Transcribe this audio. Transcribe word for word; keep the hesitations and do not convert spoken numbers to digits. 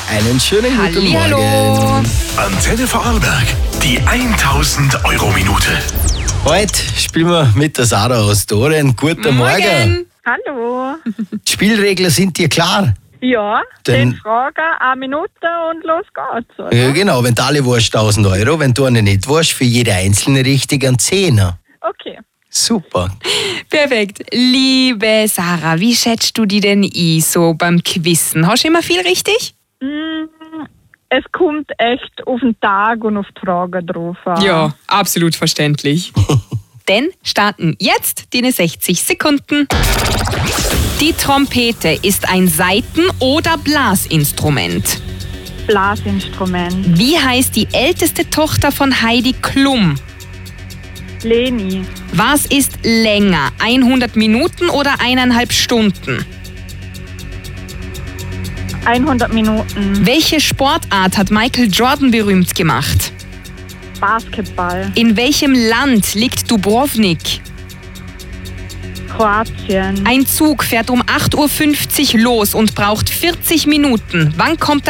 einen schönen guten Hallihallo. Morgen. Antenne Vorarlberg, die tausend Euro Minute. Heute spielen wir mit der Sarah aus Doren. Guten Morgen. Morgen. Hallo. Die Spielregeln sind dir klar? Ja, Dann- zehn Fragen, eine Minute und los geht's. Oder? Ja, genau. Wenn du alle warst, tausend Euro. Wenn du eine nicht warst, für jede einzelne richtig ein Zehner. Okay. Super. Perfekt. Liebe Sarah, wie schätzt du die denn ein so beim Quizzen? Hast du immer viel richtig? Mm, es kommt echt auf den Tag und auf die Fragen drauf an. Ja, absolut verständlich. Denn starten jetzt die sechzig Sekunden. Die Trompete ist ein Saiten- oder Blasinstrument. Blasinstrument. Wie heißt die älteste Tochter von Heidi Klum? Leni. Was ist länger, hundert Minuten oder eineinhalb Stunden? hundert Minuten. Welche Sportart hat Michael Jordan berühmt gemacht? Basketball. In welchem Land liegt Dubrovnik? Kroatien. Ein Zug fährt um acht Uhr fünfzig los und braucht vierzig Minuten. Wann kommt